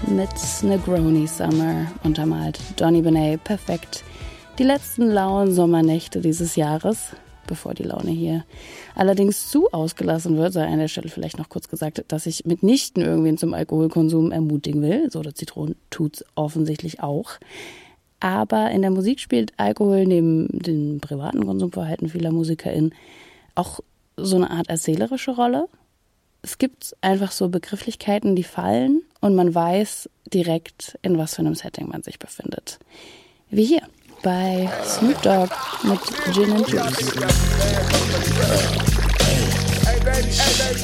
mit Negroni Summer untermalt. Johnny Benet, perfekt. Die letzten lauen Sommernächte dieses Jahres, bevor die Laune hier allerdings zu ausgelassen wird, sei an der Stelle vielleicht noch kurz gesagt, dass ich mitnichten irgendwen zum Alkoholkonsum ermutigen will. Soda Zitronen tut's offensichtlich auch. Aber in der Musik spielt Alkohol neben dem privaten Konsumverhalten vieler MusikerInnen auch so eine Art erzählerische Rolle. Es gibt einfach so Begrifflichkeiten, die fallen und man weiß direkt, in was für einem Setting man sich befindet. Wie hier bei Snoop Dogg mit Gin and Juice.